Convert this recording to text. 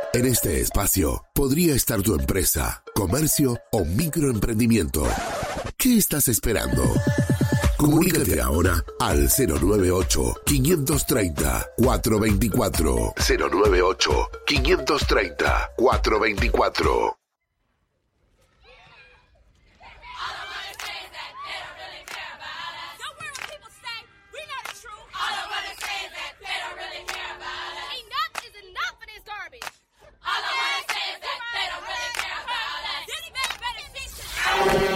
En este espacio podría estar tu empresa, comercio o microemprendimiento. ¿Qué estás esperando? Comunícate ahora al 098-530-424. 098-530-424.